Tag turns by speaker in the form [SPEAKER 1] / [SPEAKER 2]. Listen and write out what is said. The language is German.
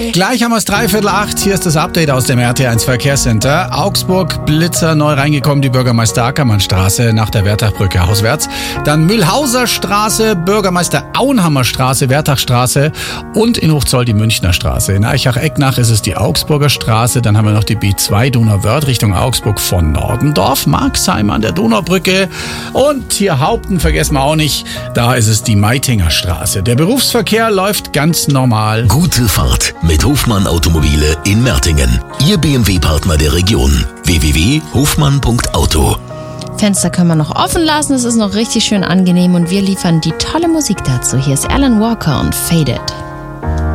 [SPEAKER 1] Gleich haben wir es 7:45. Hier ist das Update aus dem RT1 Verkehrscenter. Augsburg, Blitzer, neu reingekommen, die Bürgermeister-Ackermann-Straße nach der Wertachbrücke auswärts. Dann Mühlhauser Straße, Bürgermeister-Auenhammer Straße, Wertachstraße und in Hochzoll die Münchner Straße. In Eichach-Ecknach ist es die Augsburger Straße. Dann haben wir noch die B2 Donauwörth Richtung Augsburg von Nordendorf, Marxheim an der Donaubrücke. Und hier Haupten vergessen wir auch nicht, da ist es die Meitinger Straße. Der Berufsverkehr läuft ganz normal.
[SPEAKER 2] Gute Fahrt mit Hofmann Automobile in Mertingen. Ihr BMW-Partner der Region. www.hofmann.auto.
[SPEAKER 3] Fenster können wir noch offen lassen, es ist noch richtig schön angenehm und wir liefern die tolle Musik dazu. Hier ist Alan Walker und Faded.